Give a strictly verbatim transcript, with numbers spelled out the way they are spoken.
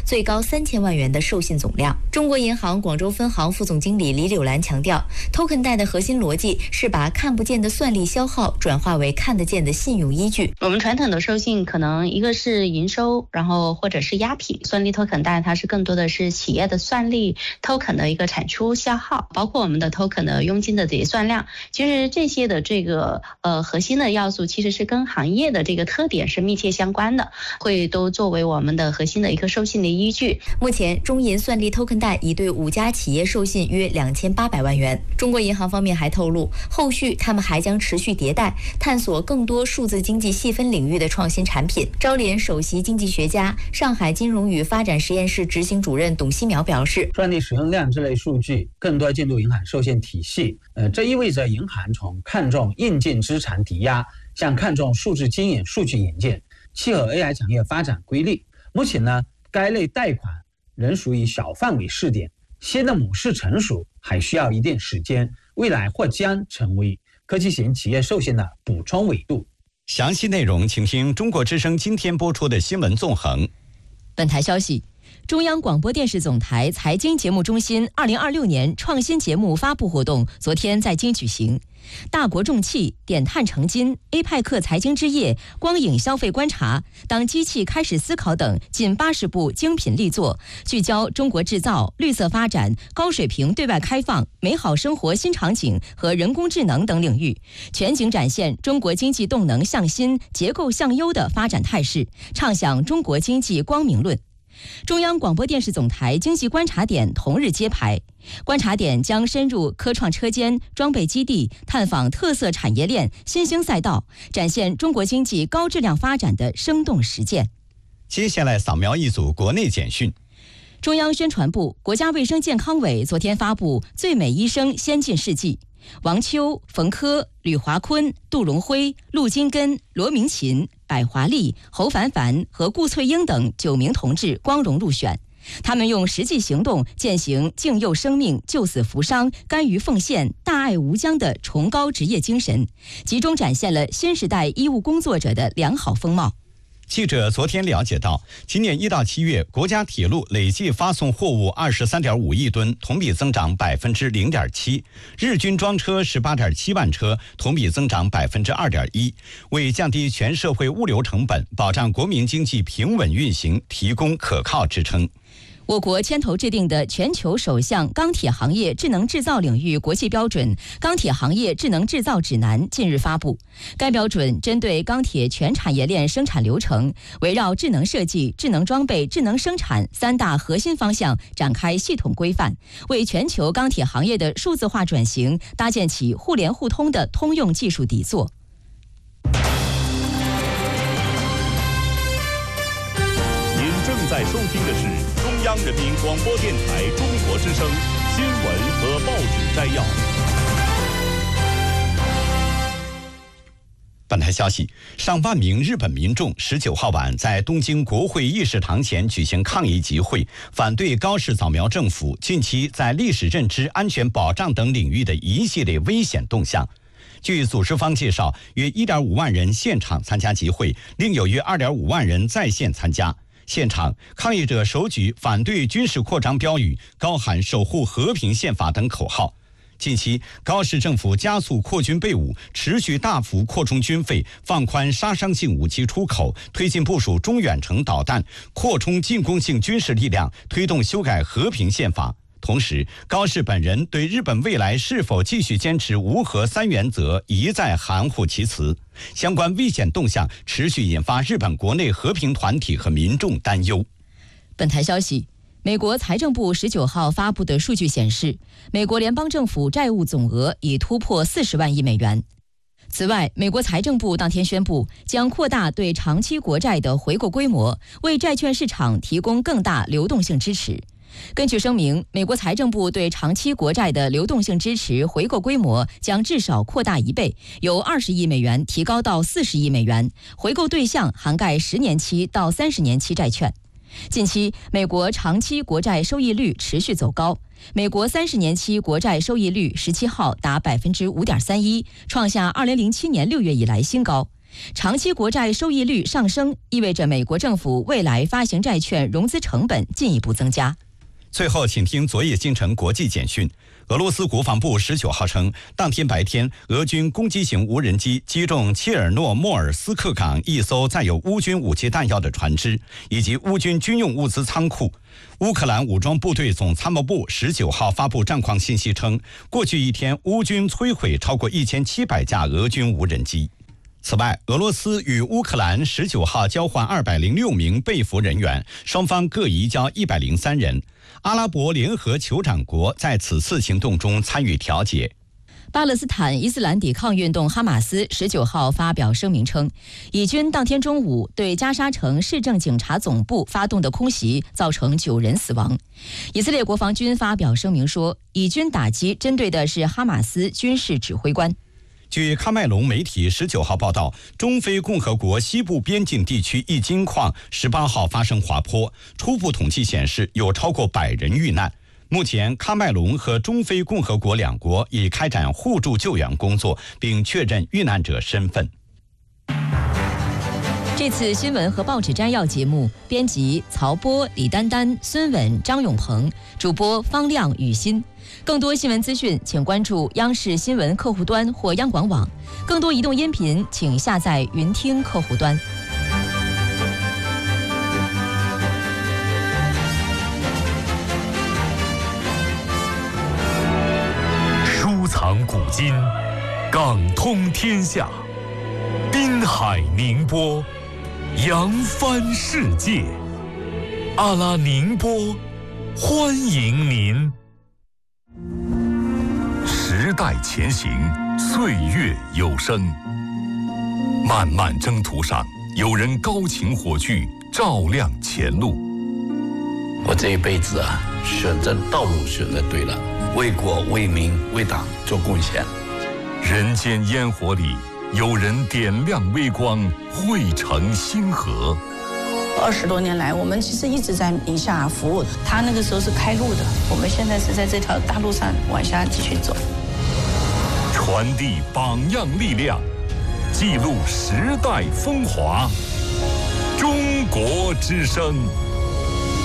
最高三千万元的授信总量。中国银行广州分行副总经理李柳兰强调 ，token 贷的核心逻辑是把看不见的算力消耗转化为看得见的信用依据。 我们传统的授信可能一个是营收，然后或者是押品，算力 token 贷它是更多的是企业的算力 token 的一个产出消耗，包括我们的 token 的佣金的结算量。其实这些的这个呃核心的要素其实是跟行业的这个特点是密切相关的，会都作为我们的核心的一个授信的依据。 目前中银算力 token 贷已对五家企业授信约两千八百万元。中国银行方面还透露，后续他们还将持续迭代，探索更多数字经济细分领域的创新产品。招联首席经济学家、上海金融与发展实验室执行主任董希苗表示， 专利使用量这类数据更多进入银行授信体系，呃，这意味着银行从看重硬件资产抵押向看重数字经营数据引进，契合 A I 产业发展规律。目前呢，该类贷款仍属于小范围试点，新的模式成熟还需要一定时间，未来或将成为科技型企业授信的补充维度。 详细内容请听中国之声今天播出的新闻纵横。 本台消息，中央广播电视总台财经节目中心二零二六年创新节目发布活动昨天在京举行。大国重器、点碳成金、A 派克财经之夜、光影消费观察、当机器开始思考等近八十部精品力作，聚焦中国制造、绿色发展、高水平对外开放、美好生活新场景和人工智能等领域，全景展现中国经济动能向新、结构向优的发展态势，畅想中国经济光明论。中央广播电视总台经济观察点同日揭牌，观察点将深入科创车间、装备基地，探访特色产业链、新兴赛道，展现中国经济高质量发展的生动实践。 接下来扫描一组国内简讯。 中央宣传部、国家卫生健康委昨天发布最美医生先进事迹，王秋、冯科、吕华坤、杜荣辉、陆金根、罗明琴、百华丽、侯凡凡和顾翠英等九名同志光荣入选。他们用实际行动践行敬佑生命、救死扶伤、甘于奉献、大爱无疆的崇高职业精神，集中展现了新时代医务工作者的良好风貌。 记者昨天了解到，今年一到七月，国家铁路累计发送货物二十三点五亿吨，同比增长百分之零点七；日均装车十八点七万车，同比增长百分之二点一，为降低全社会物流成本、保障国民经济平稳运行提供可靠支撑。 我国牵头制定的全球首项钢铁行业智能制造领域国际标准《钢铁行业智能制造指南》近日发布。该标准针对钢铁全产业链生产流程，围绕智能设计、智能装备、智能生产三大核心方向展开系统规范，为全球钢铁行业的数字化转型搭建起互联互通的通用技术底座。 您正在收听的是中央人民广播电台中国之声新闻和报纸摘要。 本台消息，上万名日本民众十九号晚在东京国会议事堂前举行抗议集会，反对高市早苗政府近期在历史认知、安全保障等领域的一系列危险动向。据组织方介绍，约 一点五万人现场参加集会，另有约 二点五万人在线参加。现场，抗议者手举反对军事扩张标语，高喊守护和平宪法等口号。近期，高市政府加速扩军备武，持续大幅扩充军费，放宽杀伤性武器出口，推进部署中远程导弹，扩充进攻性军事力量，推动修改和平宪法。同时，高市本人对日本未来是否继续坚持无核三原则一再含糊其辞。相关危险动向持续引发日本国内和平团体和民众担忧。 本台消息，美国财政部十九号发布的数据显示，美国联邦政府债务总额已突破四十万亿美元。此外，美国财政部当天宣布，将扩大对长期国债的回购规模，为债券市场提供更大流动性支持。根据声明，美国财政部对长期国债的流动性支持回购规模将至少扩大一倍，由二十亿美元提高到四十亿美元，回购对象涵盖十年期到三十年期债券。近期，美国长期国债收益率持续走高，美国三十年期国债收益率十七号达百分之五点三一，创下二零零七年六月以来新高。 长期国债收益率上升，意味着美国政府未来发行债券融资成本进一步增加。 最后，请听昨夜星辰国际简讯。俄罗斯国防部十九号称，当天白天，俄军攻击型无人机击中切尔诺莫尔斯克港一艘载有乌军武器弹药的船只，以及乌军军用物资仓库。乌克兰武装部队总参谋部十九号发布战况信息称，过去一天，乌军摧毁超过一千七百架俄军无人机。此外，俄罗斯与乌克兰十九号交换二百零六名被俘人员，双方各移交一百零三人。阿拉伯联合酋长国在此次行动中参与调解。 巴勒斯坦伊斯兰抵抗运动哈马斯十九号发表声明称，以军当天中午对加沙城市政警察总部发动的空袭造成九人死亡。以色列国防军发表声明说，以军打击针对的是哈马斯军事指挥官。 据喀麦隆媒体十九号报道，中非共和国西部边境地区一金矿十八号发生滑坡，初步统计显示有超过百人遇难。目前，喀麦隆和中非共和国两国已开展互助救援工作，并确认遇难者身份。 这次新闻和报纸摘要节目，编辑曹波、李丹丹、孙稳、张永鹏，主播方亮、雨欣。更多新闻资讯，请关注央视新闻客户端或央广网。更多移动音频，请下载云听客户端。 收藏古今，港通天下，滨海宁波，扬帆世界。阿拉宁波，欢迎您。时代前行，岁月有声。漫漫征途上，有人高擎火炬，照亮前路。 我这一辈子啊，选择道路选择对了，为国为民为党做贡献。 人间烟火里，有人点亮微光，汇成星河。 二十多年来，我们其实一直在宁夏服务。他那个时候是开路的，我们现在是在这条大路上往下继续走。 传递榜样力量，记录时代风华。中国之声。